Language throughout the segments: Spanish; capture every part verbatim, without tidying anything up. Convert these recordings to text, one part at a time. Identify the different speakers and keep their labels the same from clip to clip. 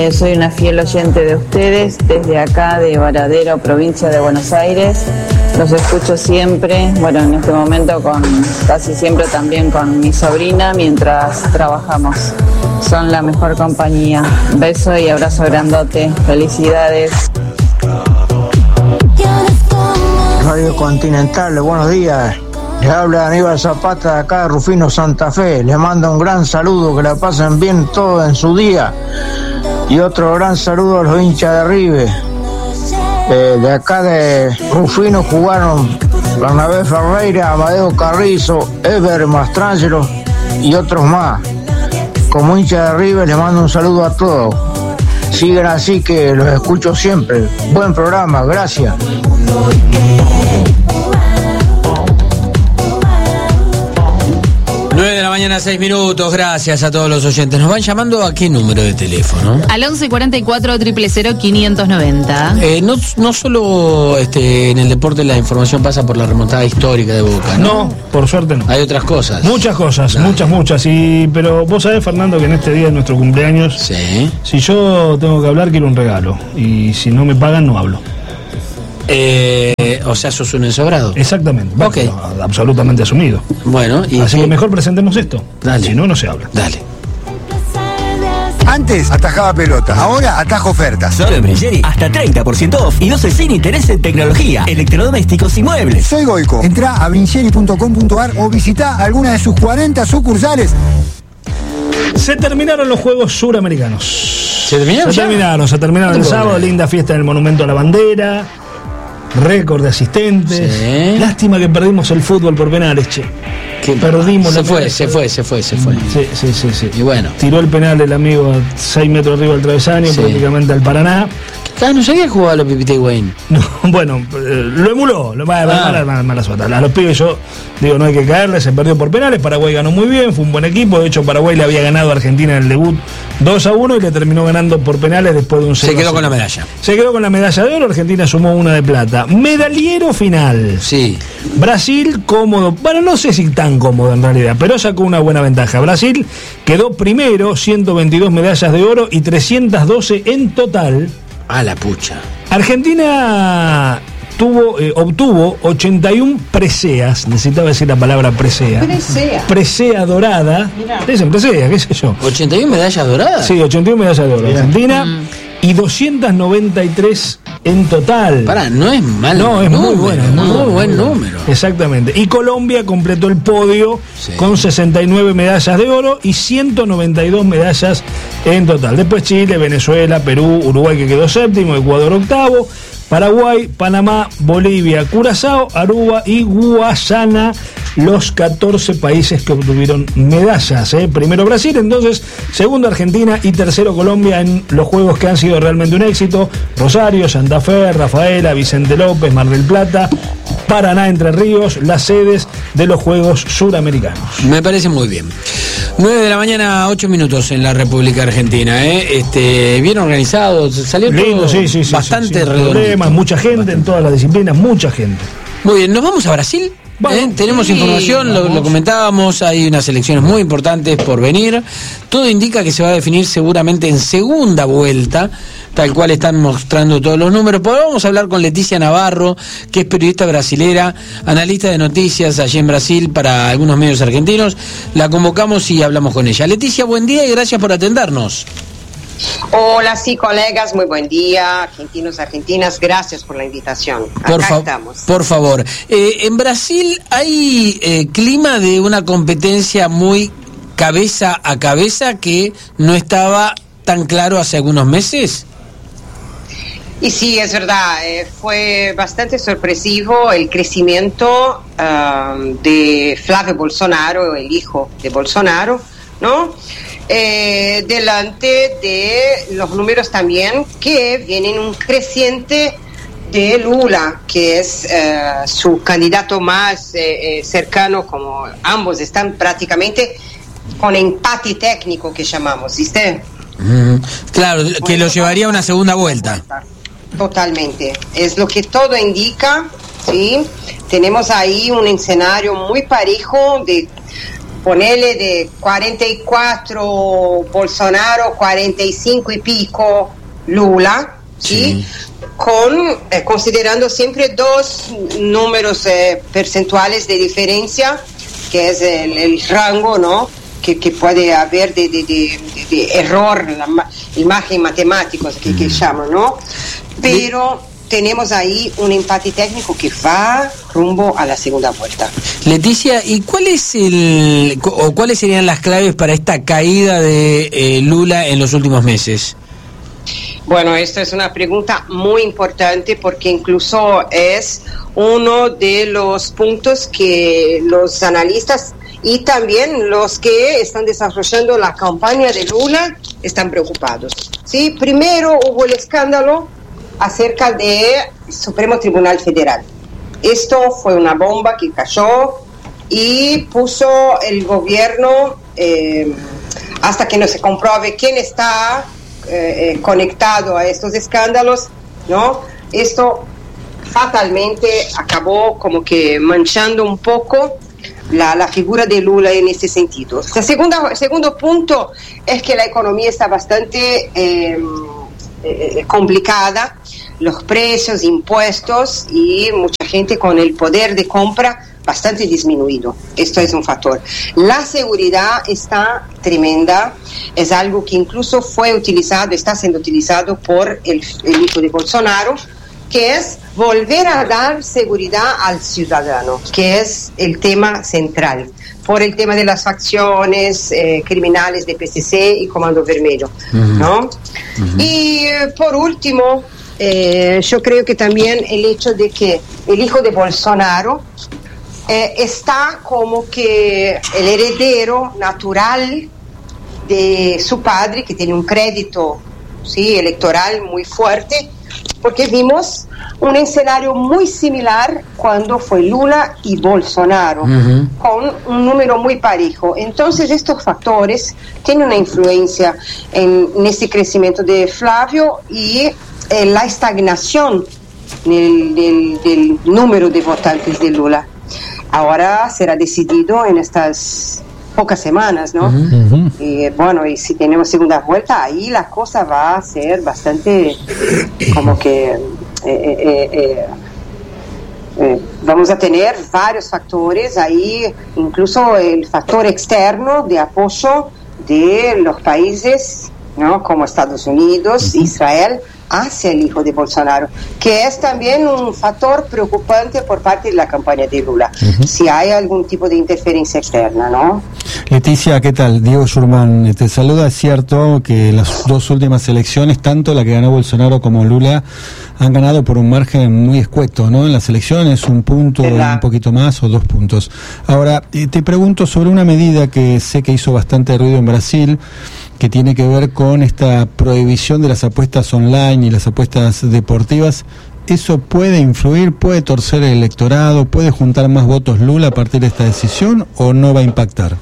Speaker 1: Soy una fiel oyente de ustedes desde acá de Varadero, provincia de Buenos Aires. Los escucho siempre, bueno, en este momento con casi siempre también con mi sobrina mientras trabajamos. Son la mejor compañía. Beso y abrazo grandote. Felicidades.
Speaker 2: Radio Continental, buenos días. Les habla Aníbal Zapata de acá de Rufino Santa Fe. Les mando un gran saludo, que la pasen bien todos en su día. Y otro gran saludo a los hinchas de River. Eh, de acá de Rufino jugaron Bernabé Ferreira, Amadeo Carrizo, Ever Mastrangelo y otros más. Como hincha de River les mando un saludo a todos. Sigan así, que los escucho siempre. Buen programa, gracias.
Speaker 3: nueve de la mañana, seis minutos. Gracias a todos los oyentes. ¿Nos van llamando a qué número de teléfono?
Speaker 4: Al once cuarenta y cuatro, cero cero cero, quinientos noventa.
Speaker 3: Eh, no, no solo este, en el deporte la información pasa por la remontada histórica de Boca, ¿no?
Speaker 5: No, por suerte no.
Speaker 3: Hay otras cosas.
Speaker 5: Muchas cosas,
Speaker 3: Dale.
Speaker 5: muchas, muchas. Y, pero vos sabés, Fernando, que en este día de nuestro cumpleaños,
Speaker 3: sí.
Speaker 5: Si yo tengo que hablar, quiero un regalo. Y si no me pagan, no hablo.
Speaker 3: Eh, o sea, sos un ensobrado.
Speaker 5: Exactamente.
Speaker 3: Ok.
Speaker 5: Bueno, absolutamente asumido.
Speaker 3: Bueno, y
Speaker 5: así
Speaker 3: y...
Speaker 5: que mejor presentemos esto.
Speaker 3: Dale.
Speaker 5: Si no, no se habla.
Speaker 3: Dale.
Speaker 6: Antes atajaba pelota, ahora atajo ofertas.
Speaker 7: Solo en Bringeri, hasta treinta por ciento off y doce sin interés en tecnología, electrodomésticos y muebles.
Speaker 6: Soy Goico. Entrá a bringeri punto com punto ar o visitá alguna de sus cuarenta sucursales.
Speaker 5: Se terminaron los Juegos Suramericanos.
Speaker 3: ¿Se terminaron?
Speaker 5: Se
Speaker 3: ya?
Speaker 5: terminaron, se terminaron el
Speaker 3: Bueno.
Speaker 5: sábado. Linda fiesta en el Monumento a la Bandera. Récord de asistentes.
Speaker 3: Sí.
Speaker 5: Lástima que perdimos el fútbol por penales, che.
Speaker 3: ¿Qué?
Speaker 5: Perdimos
Speaker 3: se
Speaker 5: la
Speaker 3: fue,
Speaker 5: penal.
Speaker 3: se fue, se fue, se fue.
Speaker 5: Sí, sí, sí, sí.
Speaker 3: Y bueno.
Speaker 5: Tiró el penal el amigo a seis metros arriba del travesaño,
Speaker 3: Sí.
Speaker 5: prácticamente al Paraná.
Speaker 3: Ah, no sabía jugar a los Pipita Higuaín.
Speaker 5: No, bueno, eh, lo emuló, lo mala,
Speaker 3: Ah.
Speaker 5: mala, mala, mala suerte. A los pibes yo digo, no hay que caerle, se perdió por penales, Paraguay ganó muy bien, fue un buen equipo, de hecho Paraguay le había ganado a Argentina en el debut dos a uno y le terminó ganando por penales después de un cero.
Speaker 3: Se quedó con la medalla.
Speaker 5: Se quedó con la medalla de oro, Argentina sumó una de plata. Medallero final.
Speaker 3: Sí.
Speaker 5: Brasil cómodo, bueno, no sé si tan cómodo en realidad, pero sacó una buena ventaja. Brasil quedó primero, ciento veintidós medallas de oro y trescientas doce en total.
Speaker 3: A la pucha.
Speaker 5: Argentina tuvo, eh, obtuvo ochenta y uno preseas, necesitaba decir la palabra presea.
Speaker 1: Presea.
Speaker 5: Presea dorada. Dicen presea, qué sé yo.
Speaker 3: ¿ochenta y una medallas doradas?
Speaker 5: Sí, ochenta y uno medallas de oro.
Speaker 3: Bien.
Speaker 5: Argentina
Speaker 4: Mm.
Speaker 5: y doscientas noventa y tres en total.
Speaker 3: Pará, no es mal.
Speaker 5: No, es
Speaker 3: número,
Speaker 5: muy bueno. es
Speaker 3: Muy,
Speaker 5: bueno,
Speaker 3: buen
Speaker 5: muy bueno.
Speaker 3: número.
Speaker 5: Exactamente. Y Colombia completó el podio
Speaker 3: Sí.
Speaker 5: con sesenta y nueve medallas de oro y ciento noventa y dos medallas en total. Después Chile, Venezuela, Perú, Uruguay que quedó séptimo, Ecuador octavo, Paraguay, Panamá, Bolivia, Curazao, Aruba y Guayana, los catorce países que obtuvieron medallas. ¿eh? Primero Brasil, entonces segundo Argentina y tercero Colombia en los juegos que han sido realmente un éxito. Rosario, Santa Fe, Rafaela, Vicente López, Mar del Plata, Paraná, Entre Ríos, las sedes de los Juegos Suramericanos.
Speaker 3: Me parece muy bien. nueve de la mañana, ocho minutos en la República Argentina. ¿eh? Este, bien organizado, salió
Speaker 5: Lindo,
Speaker 3: todo
Speaker 5: sí, sí, sí,
Speaker 3: bastante
Speaker 5: sí, sin
Speaker 3: redondito.
Speaker 5: problemas, mucha gente
Speaker 3: Bastante.
Speaker 5: en todas las disciplinas, mucha gente.
Speaker 3: Muy bien, ¿nos vamos a Brasil?
Speaker 5: Vamos.
Speaker 3: ¿Eh? Tenemos
Speaker 5: Sí,
Speaker 3: información, lo,
Speaker 5: vamos.
Speaker 3: lo comentábamos, hay unas elecciones muy importantes por venir. Todo indica que se va a definir seguramente en segunda vuelta, tal cual están mostrando todos los números. Pero vamos a hablar con Leticia Navarro, que es periodista brasilera, analista de noticias allí en Brasil para algunos medios argentinos. La convocamos y hablamos con ella. Leticia, buen día y gracias por atendernos.
Speaker 8: Hola, sí, colegas, muy buen día, argentinos, argentinas, gracias por la invitación. Acá
Speaker 3: Por, fa-
Speaker 8: estamos.
Speaker 3: por favor, eh, en Brasil hay eh, clima de una competencia muy cabeza a cabeza que no estaba tan claro hace algunos meses.
Speaker 8: Y sí, es verdad, eh, fue bastante sorpresivo el crecimiento um, de Flávio Bolsonaro, el hijo de Bolsonaro, ¿no? Eh, delante de los números también que vienen un creciente de Lula, que es eh, su candidato más eh, eh, cercano, como ambos están prácticamente con empate técnico que llamamos, ¿viste?
Speaker 3: Mm, claro, que lo llevaría a una segunda vuelta.
Speaker 8: Totalmente, es lo que todo indica, ¿sí? Tenemos ahí un escenario muy parejo de ponele de cuarenta y cuatro Bolsonaro, cuarenta y cinco y pico Lula, ¿sí? Sí. Con, eh, considerando siempre dos números eh, percentuales de diferencia, que es el, el rango, ¿no? Que, que puede haber de, de, de, de error, la, el margen matemático que, que llaman, ¿no? Pero tenemos ahí un empate técnico que va rumbo a la segunda vuelta.
Speaker 3: Leticia, ¿y cuál es el o cuáles serían las claves para esta caída de eh, Lula en los últimos meses?
Speaker 8: Bueno, esta es una pregunta muy importante porque incluso es uno de los puntos que los analistas y también los que están desarrollando la campaña de Lula están preocupados. ¿Sí? Primero hubo el escándalo acerca del Supremo Tribunal Federal. Esto fue una bomba que cayó y puso el gobierno, eh, hasta que no se compruebe quién está eh, conectado a estos escándalos, ¿no? Esto fatalmente acabó como que manchando un poco la, la figura de Lula en este sentido. El segundo, el segundo punto es que la economía está bastante eh, eh, complicada, los precios, impuestos y mucha gente con el poder de compra bastante disminuido. Esto es un factor. La seguridad está tremenda, es algo que incluso fue utilizado, está siendo utilizado por el, el hijo de Bolsonaro, que es volver a dar seguridad al ciudadano, que es el tema central, por el tema de las facciones eh, criminales de P C C y Comando Vermelho, uh-huh. ¿no? Uh-huh. Y eh, por último, eh, yo creo que también el hecho de que el hijo de Bolsonaro eh, está como que el heredero natural de su padre, que tiene un crédito, sí, electoral muy fuerte, porque vimos un escenario muy similar cuando fue Lula y Bolsonaro, uh-huh. con un número muy parejo. Entonces estos factores tienen una influencia en, en este crecimiento de Flavio y en la estagnación del, del, del número de votantes de Lula. Ahora será decidido en estas pocas semanas, ¿no? Uh-huh. Y bueno, y si tenemos segunda vuelta, ahí la cosa va a ser bastante como que eh, eh, eh, eh, vamos a tener varios factores ahí, incluso el factor externo de apoyo de los países, ¿no? Como Estados Unidos, uh-huh. Israel, hacia el hijo de Bolsonaro, que es también un factor preocupante por parte de la campaña de Lula, uh-huh. si hay algún tipo de interferencia externa, ¿no?
Speaker 9: Leticia, ¿qué tal? Diego Schurman te saluda. Es cierto que las dos últimas elecciones, tanto la que ganó Bolsonaro como Lula, han ganado por un margen muy escueto, ¿no? En las elecciones, un punto, un poquito más o dos puntos. Ahora, te pregunto sobre una medida que sé que hizo bastante ruido en Brasil, que tiene que ver con esta prohibición de las apuestas online y las apuestas deportivas. ¿Eso puede influir, puede torcer el electorado, puede juntar más votos Lula a partir de esta decisión o no va a impactar?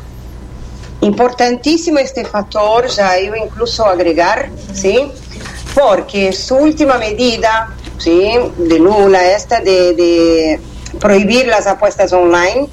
Speaker 8: Importantísimo este factor, ya iba incluso a agregar, ¿sí? Porque su última medida, ¿sí?, de Lula, esta de, de prohibir las apuestas online,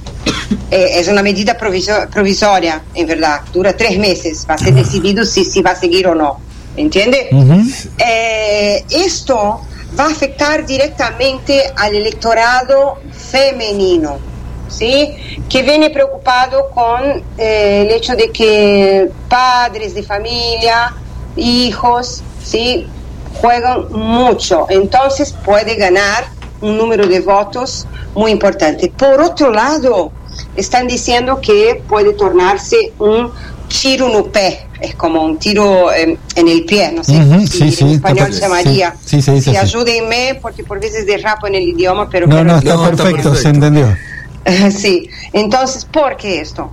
Speaker 8: Eh, es una medida proviso- provisoria, en verdad, dura tres meses, va a ser decidido si, si va a seguir o no, ¿entiende? Uh-huh. Eh, esto va a afectar directamente al electorado femenino, ¿sí? Que viene preocupado con eh, el hecho de que padres de familia, hijos, ¿sí?, juegan mucho, entonces puede ganar un número de votos muy importante. Por otro lado, están diciendo que puede tornarse un tiro no pé, es como un tiro eh, en el pie, no sé uh-huh, si sí, en sí, español se llamaría. Sí, sí, sí, sí, ayúdenme, porque por veces derrapo en el idioma, pero...
Speaker 9: No,
Speaker 8: pero
Speaker 9: no, está, no perfecto, está perfecto, se entendió.
Speaker 8: Sí, entonces, ¿por qué esto?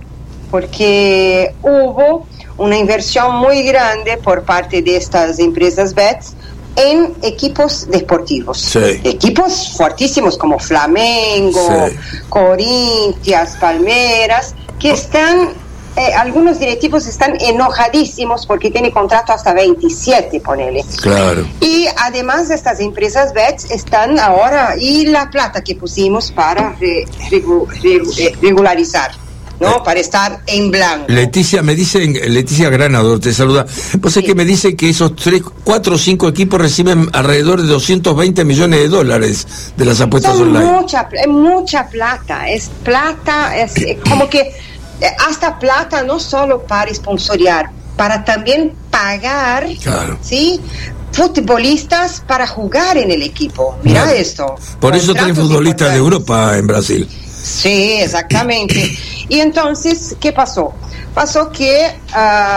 Speaker 8: Porque hubo una inversión muy grande por parte de estas empresas bets en equipos deportivos, sí. Equipos fuertísimos como Flamengo, sí. Corinthians, Palmeiras, que están, eh, algunos directivos están enojadísimos porque tienen contrato hasta veintisiete, ponele.
Speaker 10: Claro.
Speaker 8: Y además estas empresas bets están ahora, y la plata que pusimos para re, regu, re, regularizar ¿no? Para estar en blanco.
Speaker 10: Leticia, me dicen, Leticia Granador, te saluda. Vos sabés que me dice que esos tres, cuatro o cinco equipos reciben alrededor de doscientos veinte millones de dólares de las apuestas
Speaker 8: Son
Speaker 10: online.
Speaker 8: Mucha, es mucha plata, es plata, es como que hasta plata no solo para sponsorear, para también pagar,
Speaker 10: claro.
Speaker 8: ¿sí? futbolistas para jugar en el equipo. Mira claro. esto.
Speaker 10: Por eso traen futbolistas de Europa en Brasil.
Speaker 8: Sí, exactamente. Y entonces, ¿qué pasó? Pasó que uh,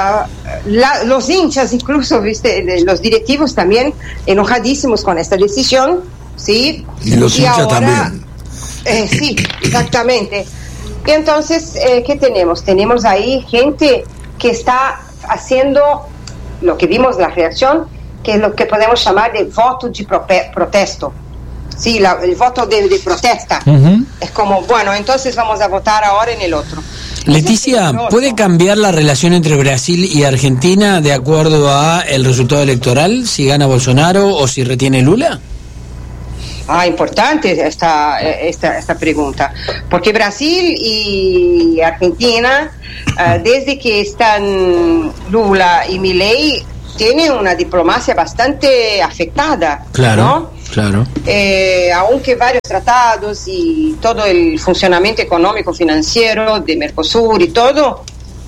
Speaker 8: la, los hinchas, incluso, viste, los directivos también enojadísimos con esta decisión, ¿sí?
Speaker 10: Y los
Speaker 8: y
Speaker 10: hinchas
Speaker 8: ahora,
Speaker 10: también.
Speaker 8: Eh, sí, exactamente. Y entonces, eh, ¿qué tenemos? Tenemos ahí gente que está haciendo lo que vimos la reacción, que es lo que podemos llamar de voto de prope- protesto. Sí, la, el voto de, de protesta. Uh-huh. Es como, bueno, entonces vamos a votar ahora en el otro.
Speaker 3: Leticia, ¿puede cambiar la relación entre Brasil y Argentina de acuerdo a el resultado electoral, si gana Bolsonaro o si retiene Lula?
Speaker 8: Ah, importante esta, esta, esta pregunta, porque Brasil y Argentina, uh, desde que están Lula y Milei, tienen una diplomacia bastante afectada,
Speaker 3: claro,
Speaker 8: ¿no?
Speaker 3: Claro.
Speaker 8: Eh, aunque varios tratados y todo el funcionamiento económico financiero de Mercosur y todo,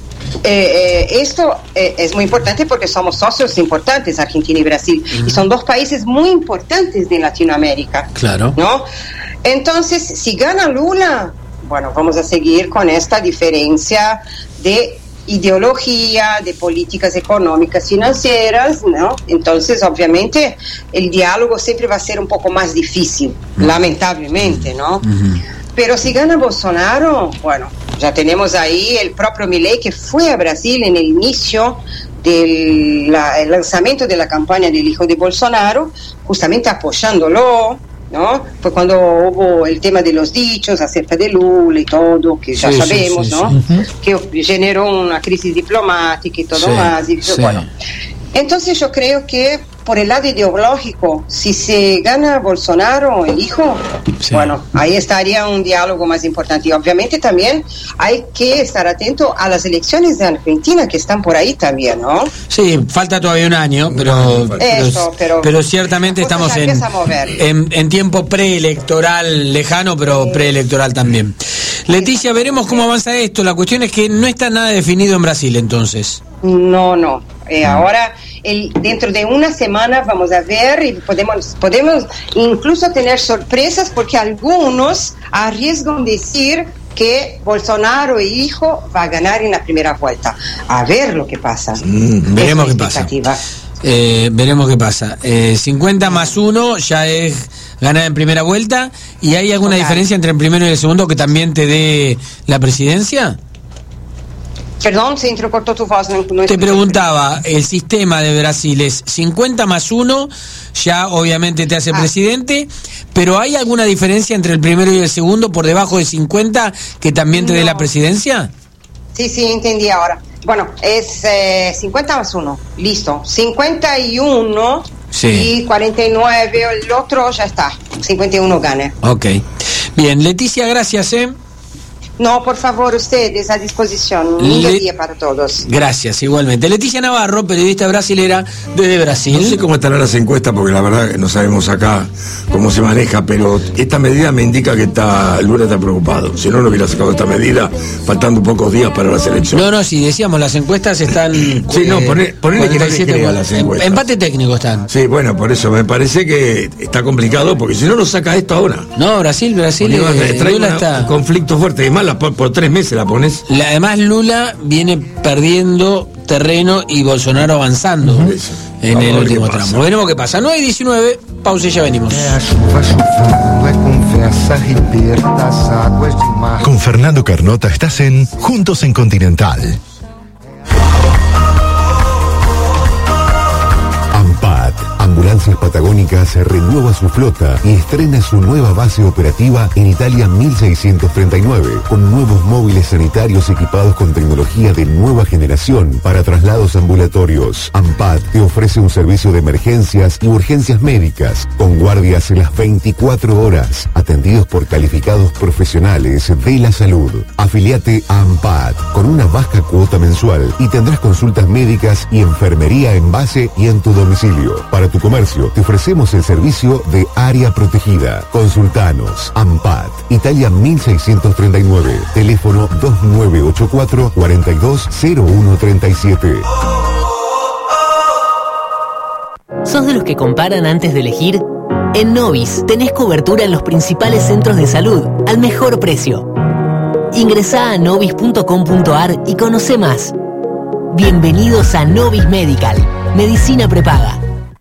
Speaker 8: eh, eh, esto eh, es muy importante porque somos socios importantes, Argentina y Brasil, uh-huh. y son dos países muy importantes de Latinoamérica,
Speaker 3: claro,
Speaker 8: ¿no? Entonces, si gana Lula, bueno, vamos a seguir con esta diferencia de ideología, de políticas económicas, financieras, ¿no? Entonces, obviamente, el diálogo siempre va a ser un poco más difícil, uh-huh. lamentablemente, ¿no? Uh-huh. Pero si gana Bolsonaro, bueno, ya tenemos ahí el propio Milei que fue a Brasil en el inicio del la, el lanzamiento de la campaña del hijo de Bolsonaro, justamente apoyándolo, ¿no? Fue cuando hubo el tema de los dichos acerca de Lula y todo, que ya sí, sabemos, sí, sí, ¿no? Sí. Uh-huh. Que generó una crisis diplomática y todo sí, más. Y, sí. Bueno, entonces yo creo que por el lado ideológico, si se gana Bolsonaro, el hijo, sí. bueno, ahí estaría un diálogo más importante. Y obviamente también hay que estar atento a las elecciones de Argentina que están por ahí también, ¿no?
Speaker 3: Sí, falta todavía un año, pero,
Speaker 8: Eso,
Speaker 3: pero,
Speaker 8: pero,
Speaker 3: pero ciertamente estamos en, en, en tiempo preelectoral lejano, pero sí. preelectoral también. Leticia, veremos cómo avanza esto. La cuestión es que no está nada definido en Brasil, entonces.
Speaker 8: No, no. Eh, ahora, el, dentro de una semana vamos a ver y podemos, podemos incluso tener sorpresas porque algunos arriesgan decir que Bolsonaro, el hijo, va a ganar en la primera vuelta. A ver lo que pasa.
Speaker 3: Mm, veremos qué pasa. Eh, veremos qué pasa. Eh, cincuenta más uno ya es ganar en primera vuelta. ¿Y hay alguna okay. diferencia entre el primero y el segundo que también te dé la presidencia?
Speaker 8: Perdón, se entrecortó tu voz. No, no
Speaker 3: Te preguntaba, el sistema de Brasil es cincuenta más uno, ya obviamente te hace ah. presidente, pero ¿hay alguna diferencia entre el primero y el segundo por debajo de cincuenta que también te no. dé la presidencia?
Speaker 8: Sí, sí, entendí ahora. Bueno, es eh, cincuenta más uno, listo. cincuenta y uno sí. y cuarenta y nueve, el otro ya está. cincuenta y uno gana.
Speaker 3: Ok. Bien, Leticia, gracias, ¿eh?
Speaker 8: No, por favor, ustedes a disposición. Un lindo Le... día para todos.
Speaker 3: Gracias, igualmente. Leticia Navarro, periodista brasilera desde Brasil.
Speaker 10: No sé cómo estarán las encuestas, porque la verdad que no sabemos acá cómo se maneja, pero esta medida me indica que está Lula está preocupado. Si no, no hubiera sacado esta medida faltando pocos días para las elecciones.
Speaker 3: No, no, si decíamos, las encuestas están...
Speaker 10: sí, no, ponele que nadie crea las encuestas.
Speaker 3: Empate técnico están.
Speaker 10: Sí, bueno, por eso me parece que está complicado, porque si no, lo saca esto ahora.
Speaker 3: No, Brasil, Brasil...
Speaker 10: Eh, trae Lula está... un conflicto fuerte, y más la, por, por tres meses la pones.
Speaker 3: La, además, Lula viene perdiendo terreno y Bolsonaro avanzando uh-huh. en Vamos el último tramo. Veremos qué pasa. nueve y diecinueve, pausa y ya venimos.
Speaker 11: Con Fernando Carnota estás en Juntos en Continental. AMPAT, Ambulancia
Speaker 12: Farmacias Patagónicas renueva su flota y estrena su nueva base operativa en Italia mil seiscientos treinta y nueve, con nuevos móviles sanitarios equipados con tecnología de nueva generación para traslados ambulatorios. AMPAT te ofrece un servicio de emergencias y urgencias médicas, con guardias en las veinticuatro horas, atendidos por calificados profesionales de la salud. Afiliate a AMPAT con una baja cuota mensual y tendrás consultas médicas y enfermería en base y en tu domicilio. Para tu comercio te ofrecemos el servicio de área protegida. Consultanos. AMPAT, Italia mil seiscientos treinta y nueve, teléfono dos nueve ocho cuatro, cuarenta y dos cero uno treinta y siete.
Speaker 13: ¿Sos de los que comparan antes de elegir? En Novis tenés cobertura en los principales centros de salud al mejor precio. Ingresá a novis punto com punto ar y conoce más. Bienvenidos a Novis Medical, medicina prepaga.